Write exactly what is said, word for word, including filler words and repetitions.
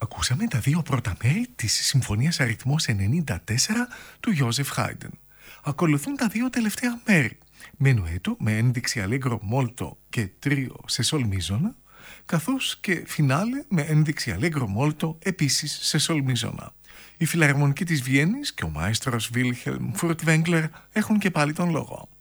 Ακούσαμε τα δύο πρώτα μέρη της Συμφωνίας αριθμός ενενήντα τέσσερα του Ιώζεφ Χάιντεν. Ακολουθούν τα δύο τελευταία μέρη. Μενουέτο με ένδειξη αλέγκρο μόλτο και τρίο σε σολ μίζωνα, καθώς και φινάλε με ένδειξη αλέγκρο μόλτο επίσης σε σολ μίζωνα. Η Φιλαρμονική της Βιέννης και ο μαέστρος Βίλχελμ Φουρτβέγκλερ έχουν και πάλι τον λόγο.